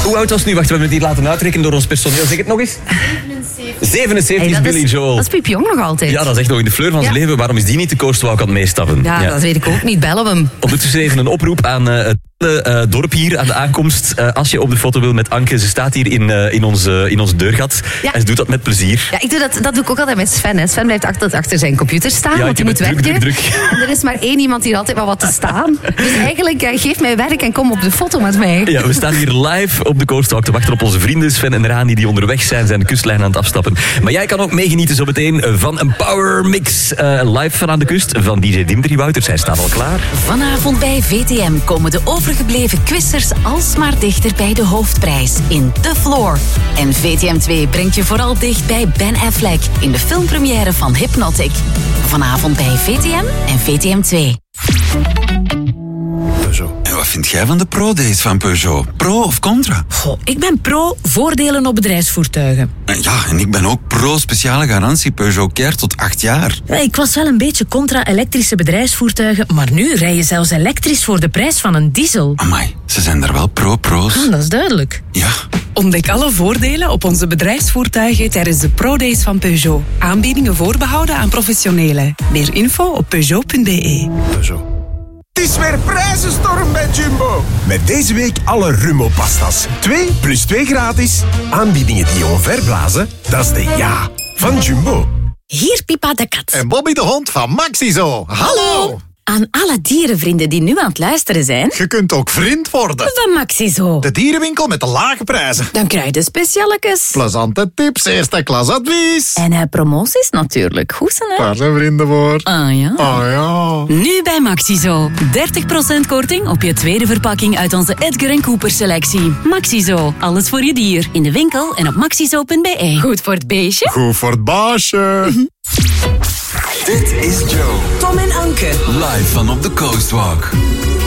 Hoe oud was het nu? Wacht, we hebben het hier laten uitrekenen door ons personeel. Zeg het nog eens. 77 is Billy Joel. Dat is piepjong nog altijd. Ja, dat is echt nog in de fleur van zijn leven. Waarom is die niet de coastwalk aan het meestappen? Ja, dat weet ik ook niet. Bellen we hem. Ondertussen even een oproep aan het dorp hier aan de aankomst. Als je op de foto wil met Anke, ze staat hier in ons deurgat. Ja. En ze doet dat met plezier. Ja, dat doe ik ook altijd met Sven. Hè. Sven blijft achter zijn computer staan, want hij moet werken. Druk. En er is maar één iemand die altijd wel wat te staan. Dus eigenlijk, geef mij werk en kom op de foto met mij. Ja, we staan hier live op de coastwalk te wachten op onze vrienden Sven en Rani die onderweg zijn de kustlijn aan het afstappen. Maar jij kan ook meegenieten zo meteen van een power mix live van aan de kust van DJ Dimitri Wouters. Hij staat al klaar. Vanavond bij VTM komen de overgebleven quizers alsmaar dichter bij de hoofdprijs in The Floor. En VTM 2 brengt je vooral dicht bij Ben Affleck in de filmpremière van Hypnotic. Vanavond bij VTM en VTM 2. En wat vind jij van de pro-days van Peugeot? Pro of contra? Goh, ik ben pro voordelen op bedrijfsvoertuigen. Ja, en ik ben ook pro speciale garantie Peugeot Care tot 8 jaar. Ja, ik was wel een beetje contra elektrische bedrijfsvoertuigen, maar nu rij je zelfs elektrisch voor de prijs van een diesel. Amai, ze zijn daar wel pro-pro's. Dat is duidelijk. Ja. Ontdek alle voordelen op onze bedrijfsvoertuigen tijdens de Pro-Days van Peugeot. Aanbiedingen voorbehouden aan professionelen. Meer info op Peugeot.be. Peugeot. Het is weer prijzenstorm bij Jumbo. Met deze week alle Rummo-pastas. 2 plus 2 gratis. Aanbiedingen die je omverblazen, dat is de ja van Jumbo. Hier Pipa de kat. En Bobby de hond van Maxizo. Hallo! Aan alle dierenvrienden die nu aan het luisteren zijn... Je kunt ook vriend worden. Van Maxizo. De dierenwinkel met de lage prijzen. Dan krijg je de specialekes. Plezante tips, eerste klas advies. En promoties natuurlijk. Goed zijn, hè? Waar zijn vrienden voor? Ah ja. Ah ja. Nu bij Maxizo. 30% korting op je tweede verpakking uit onze Edgar & Cooper selectie. Maxizo. Alles voor je dier. In de winkel en op maxizo.be. Goed voor het beestje. Goed voor het baasje. Dit is Joe. Tom en Anke. Live van op de coastwalk.